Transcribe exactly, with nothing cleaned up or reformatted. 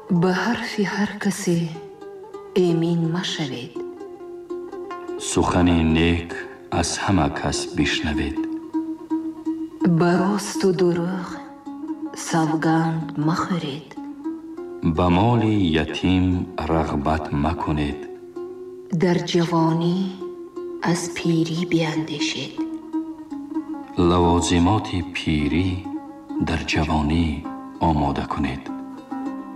به حرف هر کسی امین مشوید. سخن نیک از همه کس بشنوید. به راست و دروغ سوگند مخورید. به مال یتیم رغبت مکنید. در جوانی از پیری بیندیشید. لوازمات پیری در جوانی آماده کنید.